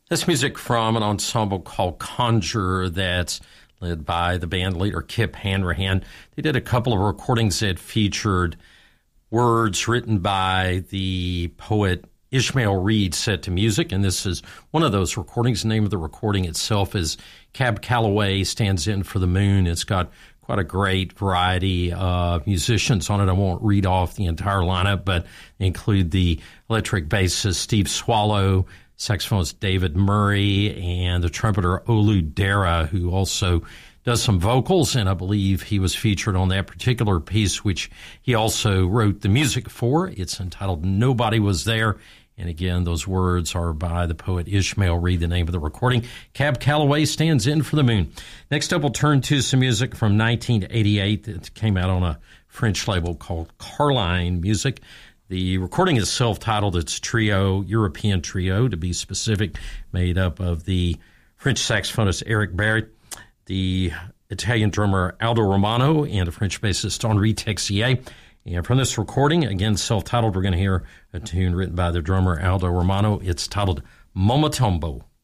This music from an ensemble called Conjure that's led by the band leader Kip Hanrahan. They did a couple of recordings that featured words written by the poet Ishmael Reed set to music, and this is one of those recordings. The name of the recording itself is Cab Calloway Stands In for the Moon. It's got quite a great variety of musicians on it. I won't read off the entire lineup, but include the electric bassist Steve Swallow, saxophonist David Murray, and the trumpeter Olu Dara, who also does some vocals, and I believe he was featured on that particular piece, which he also wrote the music for. It's entitled Nobody Was There, and again, those words are by the poet Ishmael Reed, the name of the recording. Cab Calloway Stands In for the Moon. Next up, we'll turn to some music from 1988 that came out on a French label called Carline Music. The recording is self-titled. It's trio, European trio, to be specific, made up of the French saxophonist Eric Barrett, the Italian drummer Aldo Romano, and the French bassist Henri Texier. And from this recording, again, self-titled, we're going to hear a tune written by the drummer Aldo Romano. It's titled Momotombo.